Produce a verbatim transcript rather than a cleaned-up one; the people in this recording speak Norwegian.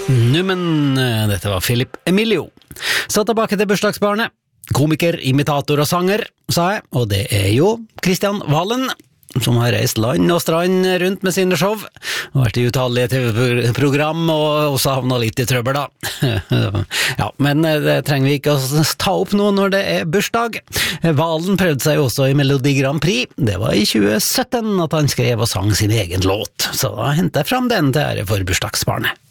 Nu, men dette var Philip Emilio. Så tilbake til bursdagsbarnet. Komiker, imitator og sanger, sa jeg, og det er jo Kristian Valen, som har reist land og strand rundt med sine show, og vært i utallige T V-program, og også havnet litt i trøbbel da. Ja, men det trenger vi ikke å ta opp nå når det er bursdag. Valen prøvde seg jo også i Melodi Grand Prix. Det var i tjue sytten at han skrev og sang sin egen låt, så da hentet jeg fram den til ære for bursdagsbarnet.